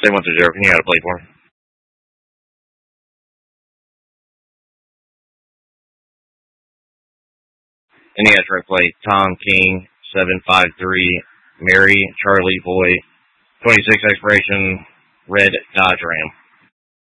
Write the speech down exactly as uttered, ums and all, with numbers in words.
Say one through zero. Can you add a plate for me? Any address plate, Tom King, seven five three, Mary, Charlie Boy, twenty-six expiration, red Dodge Ram.